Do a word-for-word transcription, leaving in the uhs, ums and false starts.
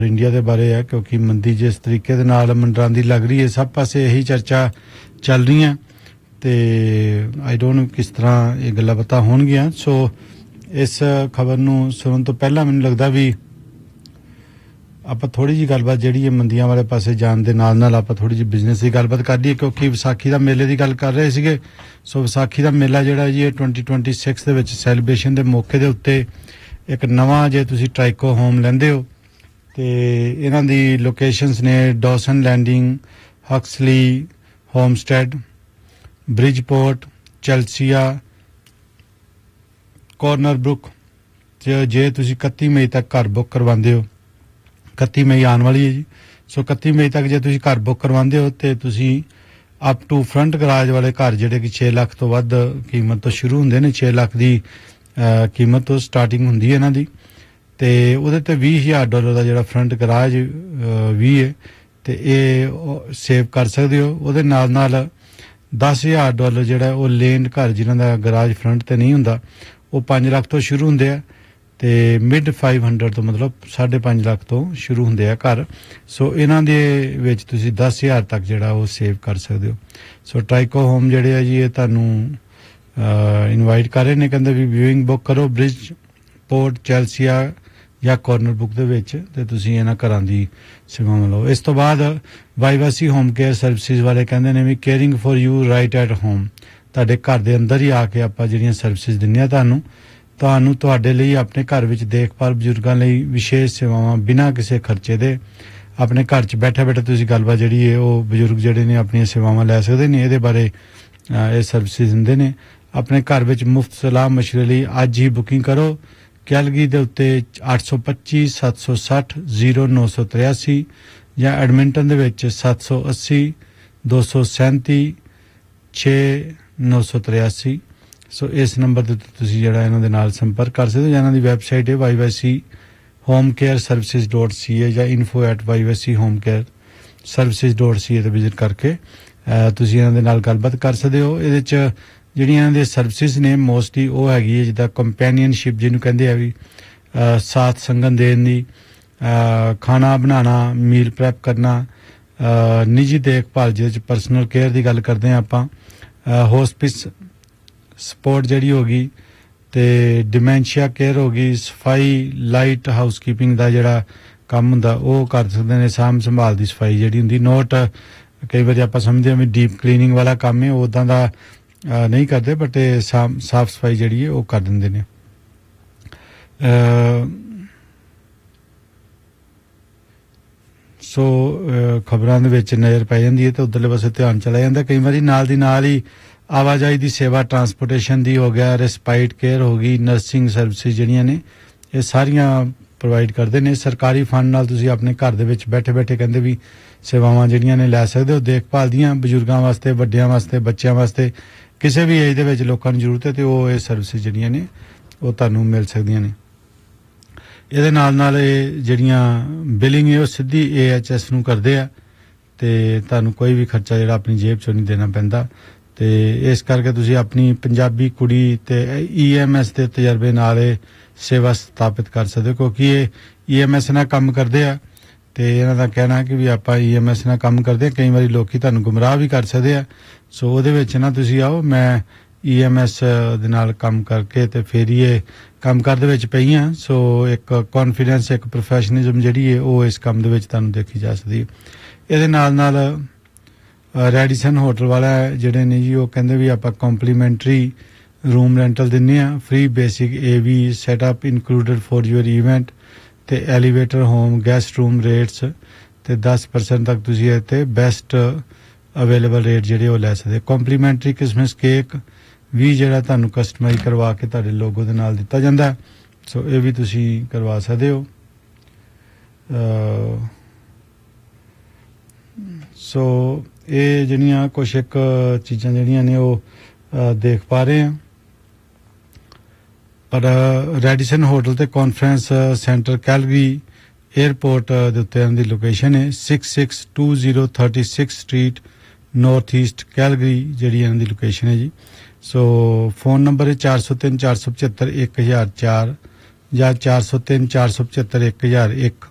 India के बारे है क्योंकि मंदी जिस तरीके दे नाल मंडरांदी लग रही है सब पासे यही चर्चा चल रही है ते आई डोंट नो किस तरह ये गल्लां बातां होणगियां सो इस खबर नूं सुनन तो पहला मैनूं लगदा भी ਆਪਾਂ ਥੋੜੀ ਜੀ ਗੱਲਬਾਤ ਜਿਹੜੀ ਹੈ ਮੰਦੀਆਂ ਵਾਲੇ ਪਾਸੇ ਜਾਣ ਦੇ ਨਾਲ ਨਾਲ ਆਪਾਂ ਥੋੜੀ ਜੀ ਬਿਜ਼ਨਸ ਦੀ ਗੱਲਬਾਤ ਕਰ ਲਈਏ ਕਿਉਂਕਿ ਵਿਸਾਖੀ ਦਾ ਮੇਲੇ ਦੀ ਗੱਲ ਕਰ ਰਹੇ ਸੀਗੇ ਸੋ ਵਿਸਾਖੀ ਦਾ ਮੇਲਾ ਜਿਹੜਾ ਜੀ ਇਹ twenty twenty-six ਦੇ ਵਿੱਚ ਸੈਲੀਬ੍ਰੇਸ਼ਨ ਦੇ ਮੌਕੇ ਦੇ ਉੱਤੇ ਇੱਕ ਨਵਾਂ ਜੇ ਤੁਸੀਂ ਟ੍ਰਾਈਕੋ ਹੋਮ ਲੈਂਦੇ ਹੋ ਤੇ ਇਹਨਾਂ ਦੀ ਲੋਕੇਸ਼ਨਸ ਨੇ ਡੌਸਨ ਲੈਂਡਿੰਗ ਹਕਸਲੀ ਹੋਮਸਟੈਡ ਬ੍ਰਿਜਪੋਰਟ ਚੈਲਸੀਆ ਕਾਰਨਰ ਬਰੁਕ ਤੇ ਜੇ ਤੁਸੀਂ ਇਕੱਤੀ ਮਈ ਤੱਕ ਘਰ ਬੁੱਕ ਕਰਵਾਉਂਦੇ ਹੋ इकत्ती मई आने वाली है जी सो इकत्ती मई तक जो तुसी घर बुक करवांदे हो ते तुसी अप टू फ्रंट गराज वाले घर जिहड़े कि छे लाख तो वध कीमत तो शुरू हुंदे ने छे लाख दी कीमत तो स्टार्टिंग हुंदी है इन्हां दी ते उहदे ते बीस हज़ार डॉलर दा जिहड़ा फ्रंट गराज भी है ते ये सेव कर सकदे हो उहदे नाल नाल दस हज़ार डॉलर जिहड़ा ओह लैंड घर जिन्हां दा गराज फ्रंट ते नहीं हुंदा ओह पांच लाख तो शुरू हुंदे आ ਤੇ ਮਿਡ five hundred ਤੋਂ ਮਤਲਬ ਸਾਢੇ ਪੰਜ ਲੱਖ ਤੋਂ ਸ਼ੁਰੂ ਹੁੰਦੇ ਆ ਘਰ ਸੋ ਇਹਨਾਂ ਦੇ ਵਿੱਚ ਤੁਸੀਂ ਦਸ ਹਜ਼ਾਰ ਤੱਕ ਜਿਹੜਾ ਉਹ ਸੇਵ ਕਰ ਸਕਦੇ ਹੋ ਸੋ ਟ੍ਰਾਈਕੋ ਹੋਮ ਜਿਹੜੇ ਆ ਜੀ ਇਹ ਤੁਹਾਨੂੰ ਇਨਵਾਈਟ ਕਰ ਰਹੇ ਨੇ ਕਹਿੰਦੇ ਵੀ ਵਿਊਇੰਗ ਬੁੱਕ ਕਰੋ ਬ੍ਰਿਜ ਪੋਰਟ ਚੈਲਸੀਆ ਜਾਂ ਕਾਰਨਰ ਬੁੱਕ ਦੇ ਵਿੱਚ ਤੇ ਤੁਸੀਂ ਇਹਨਾਂ ਘਰਾਂ ਦੀ ਸੇਵਾਵਾਂ ਲਓ ਇਸ ਤੋਂ ਬਾਅਦ ਵਾਈਵਾਸੀ ਹੋਮ ਕੇਅਰ ਸਰਵਿਸਿਜ਼ ਵਾਲੇ ਕਹਿੰਦੇ ਨੇ ਵੀ caring for you right at home ਤੁਹਾਡੇ ਘਰ ਦੇ ਅੰਦਰ ਹੀ ਆ ਕੇ ਆਪਾਂ ਜਿਹੜੀਆਂ ਸਰਵਿਸਿਜ਼ ਦਿੰਦੇ ਆ ਤੁਹਾਨੂੰ ਤੁਹਾਨੂੰ ਤੁਹਾਡੇ ਲਈ ਆਪਣੇ ਘਰ ਵਿੱਚ ਦੇਖਭਾਲ ਬਜ਼ੁਰਗਾਂ ਲਈ ਵਿਸ਼ੇਸ਼ ਸੇਵਾਵਾਂ ਬਿਨਾਂ ਕਿਸੇ ਖਰਚੇ ਦੇ ਆਪਣੇ ਘਰ 'ਚ ਬੈਠੇ ਬੈਠੇ ਤੁਸੀਂ ਗੱਲਬਾਤ ਜਿਹੜੀ ਹੈ ਉਹ ਬਜ਼ੁਰਗ ਜਿਹੜੇ ਨੇ ਆਪਣੀਆਂ ਸੇਵਾਵਾਂ ਲੈ ਸਕਦੇ ਨੇ ਇਹਦੇ ਬਾਰੇ ਇਹ ਸਰਵਿਸਿਜ਼ ਦਿੰਦੇ ਨੇ ਆਪਣੇ ਘਰ ਵਿੱਚ ਮੁਫਤ ਸਲਾਹ ਮਸ਼ਵਰੇ ਲਈ ਅੱਜ ਹੀ ਬੁਕਿੰਗ ਕਰੋ ਕੈਲਗਰੀ ਦੇ ਉੱਤੇ ਅੱਠ ਸੌ ਪੱਚੀ ਸੱਤ ਸੌ ਸੱਠ ਜ਼ੀਰੋ ਨੌ ਸੌ ਤਰਿਆਸੀ ਜਾਂ ਐਡਮਿੰਟਨ ਦੇ ਵਿੱਚ ਸੱਤ ਸੌ ਅੱਸੀ ਦੋ ਸੌ ਸੈਂਤੀ ਛੇ ਨੌ ਸੌ ਤਰਿਆਸੀ ਸੋ ਇਸ ਨੰਬਰ ਦੇ ਉੱਤੇ ਤੁਸੀਂ ਜਿਹੜਾ ਇਹਨਾਂ ਦੇ ਨਾਲ ਸੰਪਰਕ ਕਰ ਸਕਦੇ ਹੋ ਜਾਂ ਇਹਨਾਂ ਦੀ ਵੈਬਸਾਈਟ ਹੈ why Y C home care services dot ਸੀ ਏ ਜਾਂ info at why Y C home care services dot ਸੀ ਏ ਤੇ ਵਿਜ਼ਿਟ ਕਰਕੇ ਤੁਸੀਂ ਇਹਨਾਂ ਦੇ ਨਾਲ ਗੱਲਬਾਤ ਕਰ ਸਕਦੇ ਹੋ ਇਹਦੇ 'ਚ ਜਿਹੜੀਆਂ ਇਹਨਾਂ ਦੇ ਸਰਵਿਸਿਜ਼ ਨੇ ਮੋਸਟਲੀ ਉਹ ਹੈਗੀ ਹੈ ਜਿੱਦਾਂ ਕੰਪੈਨੀਅਨਸ਼ਿਪ ਜਿਹਨੂੰ ਕਹਿੰਦੇ ਆ ਵੀ ਸਾਥ ਸੰਗਤ ਦੇਣ ਦੀ ਖਾਣਾ ਬਣਾਉਣਾ ਮੀਲ ਪ੍ਰੈਪ ਕਰਨਾ ਨਿੱਜੀ ਦੇਖਭਾਲ ਜਿਹਦੇ 'ਚ ਪਰਸਨਲ ਕੇਅਰ ਦੀ ਗੱਲ ਕਰਦੇ ਹਾਂ ਆਪਾਂ ਹੋਸਪਿਸ ਸਪੋਰਟ ਜਿਹੜੀ ਹੋ ਗਈ ਤੇ ਡਿਮੈਂਸ਼ੀਆ ਕੇਅਰ ਹੋ ਗਈ ਸਫਾਈ ਲਾਈਟ ਹਾਊਸਕੀਪਿੰਗ ਦਾ ਜਿਹੜਾ ਕੰਮ ਹੁੰਦਾ ਉਹ ਕਰ ਸਕਦੇ ਨੇ ਸਾਂਭ ਸੰਭਾਲ ਦੀ ਸਫਾਈ ਜਿਹੜੀ ਹੁੰਦੀ ਨੋਟ ਕਈ ਵਾਰੀ ਆਪਾਂ ਸਮਝਦੇ ਹਾਂ ਵੀ ਡੀਪ ਕਲੀਨਿੰਗ ਵਾਲਾ ਕੰਮ ਹੈ ਉੱਦਾਂ ਦਾ ਨਹੀਂ ਕਰਦੇ ਬਟ ਇਹ ਸਾਫ਼ ਸਫਾਈ ਜਿਹੜੀ ਹੈ ਉਹ ਕਰ ਦਿੰਦੇ ਨੇ ਸੋ ਖਬਰਾਂ ਦੇ ਵਿੱਚ ਨਜ਼ਰ ਪੈ ਜਾਂਦੀ ਹੈ ਤੇ ਉੱਧਰਲੇ ਪਾਸੇ ਧਿਆਨ ਚਲਾ ਜਾਂਦਾ ਕਈ ਵਾਰੀ ਨਾਲ ਦੀ ਨਾਲ ਹੀ ਆਵਾਜਾਈ ਦੀ ਸੇਵਾ ਟਰਾਂਸਪੋਰਟੇਸ਼ਨ ਦੀ ਹੋ ਗਿਆ ਰਿਸਪਾਈਟ ਕੇਅਰ ਹੋ ਗਈ ਨਰਸਿੰਗ ਸਰਵਿਸਿਜ਼ ਜਿਹੜੀਆਂ ਨੇ ਇਹ ਸਾਰੀਆਂ ਪ੍ਰੋਵਾਈਡ ਕਰਦੇ ਨੇ ਸਰਕਾਰੀ ਫੰਡ ਨਾਲ ਤੁਸੀਂ ਆਪਣੇ ਘਰ ਦੇ ਵਿੱਚ ਬੈਠੇ ਬੈਠੇ ਕਹਿੰਦੇ ਵੀ ਸੇਵਾਵਾਂ ਜਿਹੜੀਆਂ ਨੇ ਲੈ ਸਕਦੇ ਹੋ ਦੇਖਭਾਲ ਦੀਆਂ ਬਜ਼ੁਰਗਾਂ ਵਾਸਤੇ ਵੱਡਿਆਂ ਵਾਸਤੇ ਬੱਚਿਆਂ ਵਾਸਤੇ ਕਿਸੇ ਵੀ ਏਜ ਦੇ ਵਿੱਚ ਲੋਕਾਂ ਨੂੰ ਜ਼ਰੂਰਤ ਹੈ ਤੇ ਉਹ ਇਹ ਸਰਵਿਸਿਜ਼ ਜਿਹੜੀਆਂ ਨੇ ਉਹ ਤੁਹਾਨੂੰ ਮਿਲ ਸਕਦੀਆਂ ਨੇ ਇਹਦੇ ਨਾਲ ਨਾਲ ਇਹ ਜਿਹੜੀਆਂ ਬਿਲਿੰਗ ਹੈ ਉਹ ਸਿੱਧੀ ਏ ਐਚ ਐਸ ਨੂੰ ਕਰਦੇ ਆ ਤੇ ਤੁਹਾਨੂੰ ਕੋਈ ਵੀ ਖਰਚਾ ਜਿਹੜਾ ਆਪਣੀ ਜੇਬ 'ਚੋਂ ਨਹੀਂ ਦੇਣਾ ਪੈਂਦਾ ਤੇ ਇਸ ਕਰਕੇ ਤੁਸੀਂ ਆਪਣੀ ਪੰਜਾਬੀ ਕੁੜੀ ਤੇ ਈ ਐਮ ਐਸ ਦੇ ਤਜਰਬੇ ਨਾਲ ਇਹ ਸੇਵਾ ਸਥਾਪਿਤ ਕਰ ਸਕਦੇ ਹੋ ਕਿਉਂਕਿ ਇਹ ਈ ਐਮ ਐਸ ਨਾਲ ਕੰਮ ਕਰਦੇ ਆ ਤੇ ਇਹਨਾਂ ਦਾ ਕਹਿਣਾ ਕਿ ਵੀ ਆਪਾਂ ਈ ਐਮ ਐਸ ਨਾਲ ਕੰਮ ਕਰਦੇ ਹਾਂ ਕਈ ਵਾਰੀ ਲੋਕੀ ਤੁਹਾਨੂੰ ਗੁੰਮਰਾਹ ਵੀ ਕਰ ਸਕਦੇ ਆ ਸੋ ਉਹਦੇ ਵਿੱਚ ਨਾ ਤੁਸੀਂ ਆਓ ਮੈਂ ਈ ਐਮ ਐਸ ਦੇ ਨਾਲ ਕੰਮ ਕਰਕੇ ਤੇ ਫਿਰ ਹੀ ਇਹ ਕੰਮ ਕਰ ਦੇ ਵਿੱਚ ਪਈ ਆ ਸੋ ਇੱਕ ਕੌਨਫੀਡੈਂਸ ਇੱਕ ਪ੍ਰੋਫੈਸ਼ਨਲਿਜ਼ਮ ਜਿਹੜੀ ਹੈ ਉਹ ਇਸ ਕੰਮ ਦੇ ਵਿੱਚ ਤੁਹਾਨੂੰ ਦੇਖੀ ਜਾ ਸਕਦੀ ਹੈ ਇਹਦੇ ਨਾਲ ਨਾਲ ਰੈਡੀਸਨ ਹੋਟਲ ਵਾਲਾ ਜਿਹੜੇ ਨੇ ਜੀ ਉਹ ਕਹਿੰਦੇ ਵੀ ਆਪਾਂ ਕੰਪਲੀਮੈਂਟਰੀ ਰੂਮ ਰੈਂਟਲ ਦਿੰਦੇ ਆ free basic A we setup included for your event ਤੇ elevator home guest room rates ਤੇ ਦਸ ਪਰਸੈਂਟ ਤੱਕ ਤੁਸੀਂ ਇੱਥੇ ਬੈਸਟ ਅਵੇਲੇਬਲ ਰੇਟ ਜਿਹੜੇ ਉਹ ਲੈ ਸਕਦੇ ਕੰਪਲੀਮੈਂਟਰੀ ਕ੍ਰਿਸਮਸ ਕੇਕ ਵੀ ਜਿਹੜਾ ਤੁਹਾਨੂੰ ਕਸਟਮਾਈਜ਼ ਕਰਵਾ ਕੇ ਤੁਹਾਡੇ ਲੋਗੋ ਦੇ ਨਾਲ ਦਿੱਤਾ ਜਾਂਦਾ ਸੋ ਇਹ ਵੀ ਤੁਸੀਂ ਕਰਵਾ ਸਕਦੇ ਹੋ ਸੋ ਇਹ ਜਿਹੜੀਆਂ ਕੁਛ ਇੱਕ ਚੀਜ਼ਾਂ ਜਿਹੜੀਆਂ ਨੇ ਉਹ ਦੇਖ ਪਾ ਰਹੇ ਹਾਂ ਪਰ ਰੈਡੀਸਨ ਹੋਟਲ ਤੇ ਕਾਨਫਰੰਸ ਸੈਂਟਰ ਕੈਲਗਰੀ 에ਅਰਪੋਰਟ ਦੇ ਉੱਤੇ ਇਹਨਾਂ ਦੀ ਲੋਕੇਸ਼ਨ ਹੈ six six two zero thirty-six street north East Calgary ਜਿਹੜੀ ਇਹਨਾਂ ਦੀ ਲੋਕੇਸ਼ਨ ਹੈ ਜੀ ਸੋ ਫੋਨ ਨੰਬਰ ਹੈ ਚਾਰ ਸੌ ਤਿੰਨ ਚਾਰ ਸੌ ਪਝੱਤਰ ਇੱਕ ਹਜ਼ਾਰ ਚਾਰ ਜਾਂ ਚਾਰ ਸੌ ਤਿੰਨ ਚਾਰ ਸੌ ਪਝੱਤਰ ਇੱਕ ਹਜ਼ਾਰ ਇੱਕ